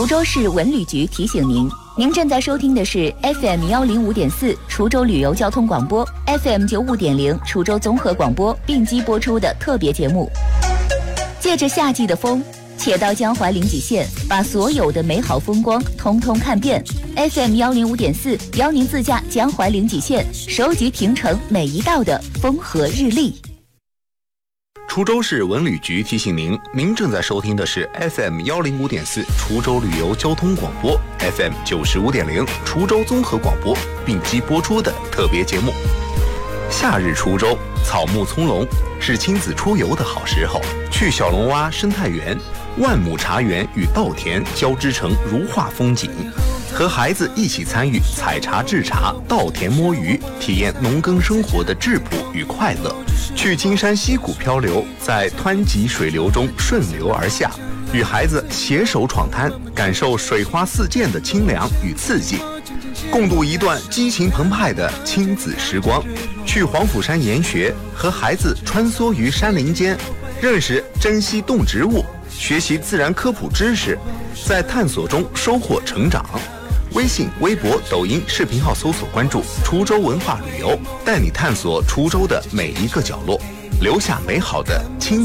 滁州市文旅局提醒您，您正在收听的是 FM105.4 滁州旅游交通广播 ，FM95.0 滁州综合广播并机播出的特别节目。借着夏季的风，且到江淮临济县，把所有的美好风光通通看遍。FM105.4邀您自驾江淮临济县，收集平城每一道的风和日丽。 滁州市文旅局提醒您，您正在收听的是 FM105.4 滁州旅游交通广播 ，FM95.0 滁州综合广播并机播出的特别节目。夏日滁州草木葱茏，是亲子出游的好时候。去小龙洼生态园、万亩茶园与稻田交织成如画风景，和孩子一起参与采茶制茶、稻田摸鱼，体验农耕生活的质朴与快乐。去金山溪谷漂流，在湍急水流中顺流而下，与孩子携手闯滩，感受水花四溅的清凉与刺激，共度一段激情澎湃的亲子时光。去黄甫山研学，和孩子穿梭于山林间，认识珍稀动植物，学习自然科普知识，在探索中收获成长。微信、微博、抖音视频号搜索关注滁州文化旅游，带你探索滁州的每一个角落，留下美好的亲